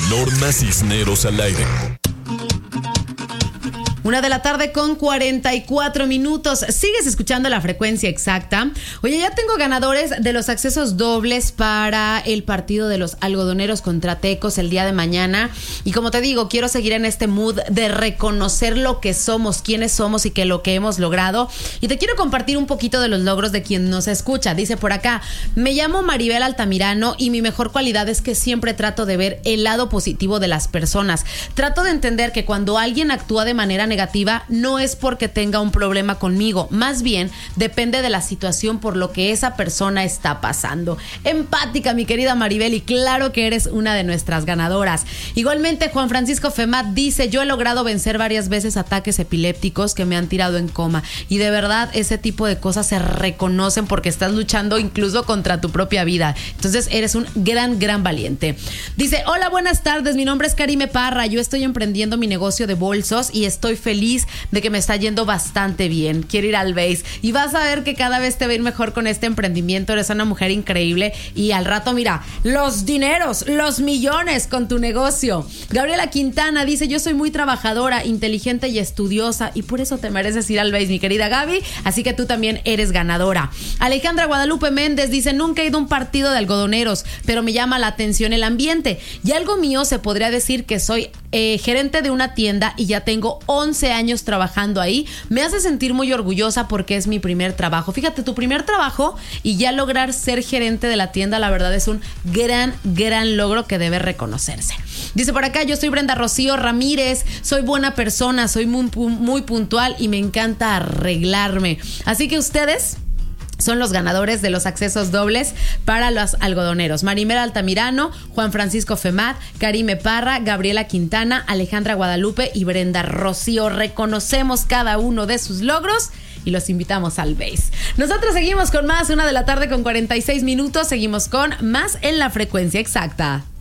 Norma Cisneros al aire. 1:44 p.m. Sigues escuchando La Frecuencia Exacta. Oye, ya tengo ganadores de los accesos dobles para el partido de los algodoneros contra Tecos el día de mañana. Y como te digo, quiero seguir en este mood de reconocer lo que somos, quiénes somos y que lo que hemos logrado. Y te quiero compartir un poquito de los logros de quien nos escucha. Dice por acá: me llamo Maribel Altamirano y mi mejor cualidad es que siempre trato de ver el lado positivo de las personas. Trato de entender que cuando alguien actúa de manera negativa no es porque tenga un problema conmigo, más bien depende de la situación por lo que esa persona está pasando. Empática, mi querida Maribel, y claro que eres una de nuestras ganadoras. Igualmente, Juan Francisco Femat dice: yo he logrado vencer varias veces ataques epilépticos que me han tirado en coma, y de verdad ese tipo de cosas se reconocen porque estás luchando incluso contra tu propia vida. Entonces eres un gran valiente. Dice: hola, buenas tardes, mi nombre es Karime Parra, yo estoy emprendiendo mi negocio de bolsos y estoy feliz de que me está yendo bastante bien. Quiero ir al base y vas a ver que cada vez te va a ir mejor con este emprendimiento. Eres una mujer increíble y al rato, mira, los dineros, los millones con tu negocio. Gabriela Quintana dice: yo soy muy trabajadora, inteligente y estudiosa y por eso te mereces ir al base, mi querida Gaby, así que tú también eres ganadora. Alejandra Guadalupe Méndez dice: nunca he ido a un partido de algodoneros, pero me llama la atención el ambiente y algo mío se podría decir que soy gerente de una tienda y ya tengo 11 años trabajando ahí. Me hace sentir muy orgullosa porque es mi primer trabajo. Fíjate, tu primer trabajo y ya lograr ser gerente de la tienda, la verdad es un gran logro que debe reconocerse. Dice por acá: yo soy Brenda Rocío Ramírez, soy buena persona, soy muy puntual y me encanta arreglarme. Así que ustedes son los ganadores de los accesos dobles para los algodoneros: Maribel Altamirano, Juan Francisco Femat, Karime Parra, Gabriela Quintana, Alejandra Guadalupe y Brenda Rocío. Reconocemos cada uno de sus logros y los invitamos al base. Nosotros seguimos con más, 1:46 p.m. Seguimos con más en La Frecuencia Exacta.